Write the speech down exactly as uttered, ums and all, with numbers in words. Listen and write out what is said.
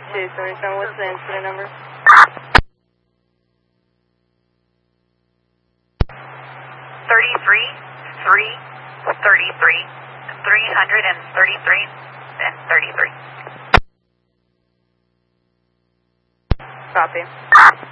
two seventy-seven, what's the incident number? thirty-three, three, thirty-three, three hundred thirty-three, and thirty-three. Copy.